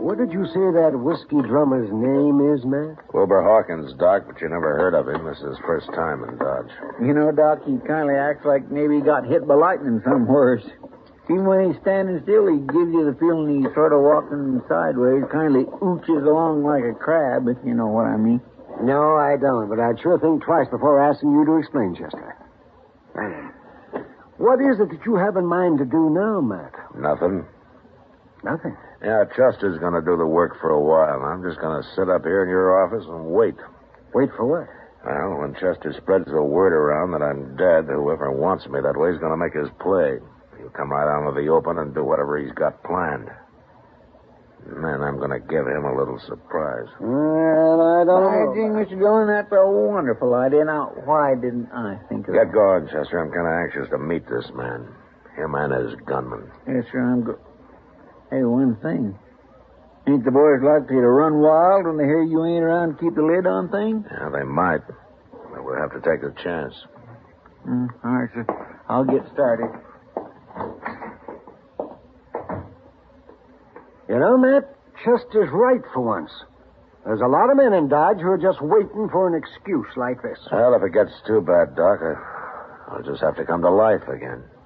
What did you say that whiskey drummer's name is, Matt? Wilbur Hawkins, Doc, but you never heard of him. This is his first time in Dodge. You know, Doc, he kind of acts like maybe he got hit by lightning somewhere. Even when he's standing still, he gives you the feeling he's sort of walking sideways, kind of ooches along like a crab, if you know what I mean. No, I don't, but I'd sure think twice before asking you to explain, Chester. What is it that you have in mind to do now, Matt? Nothing. Nothing. Yeah, Chester's going to do the work for a while. I'm just going to sit up here in your office and wait. Wait for what? Well, when Chester spreads the word around that I'm dead, whoever wants me that way is going to make his play. He'll come right out into the open and do whatever he's got planned. And then I'm going to give him a little surprise. Well, I don't know. I think, Mr. Dillon, that's a wonderful idea. Now, why didn't I think of Get that? going, Chester. I'm kind of anxious to meet this man. Him and his gunman. Yes, sir, I'm good. Hey, one thing. Ain't the boys likely to run wild when they hear you ain't around to keep the lid on things? Yeah, they might. But we'll have to take the chance. All right, sir. I'll get started. You know, Matt, Chester's right for once. There's a lot of men in Dodge who are just waiting for an excuse like this. Well, if it gets too bad, Doc, I'll just have to come to life again.